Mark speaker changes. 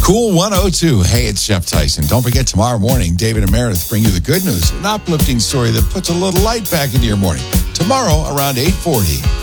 Speaker 1: Cool 102. Hey, it's Jeff Tyson. Don't forget, tomorrow morning, David and Meredith bring you the good news, an uplifting story that puts a little light back into your morning. Tomorrow, around 8:40.